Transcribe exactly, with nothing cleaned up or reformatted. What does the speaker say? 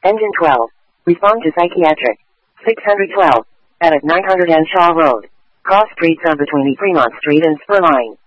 Engine twelve. Respond to psychiatric. six hundred twelve. Edit nine hundred N Shaw Road. Cross streets are between the Fremont Street and Spur Line.